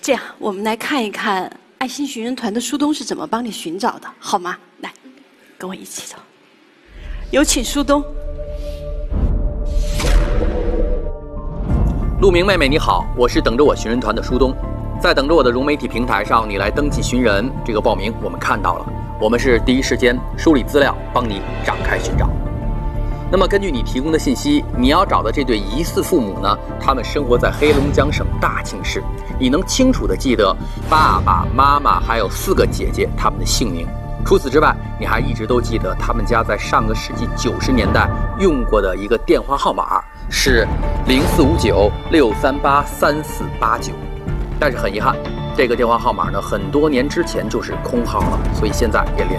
这样，我们来看一看爱心寻人团的苏东是怎么帮你寻找的，好吗？来，跟我一起走。有请苏东。 陆明妹妹你好，我是等着我寻人团的苏东，在等着我的融媒体平台上，你来登记寻人这个报名我们看到了，我们是第一时间梳理资料，帮你展开寻找。那么根据你提供的信息，你要找的这对疑似父母呢，他们生活在黑龙江省大庆市，你能清楚地记得爸爸妈妈还有4个姐姐他们的姓名。除此之外，你还一直都记得他们家在上个世纪90年代用过的一个电话号码是0459-638-3489，但是很遗憾，这个电话号码呢，很多年之前就是空号了，所以现在也联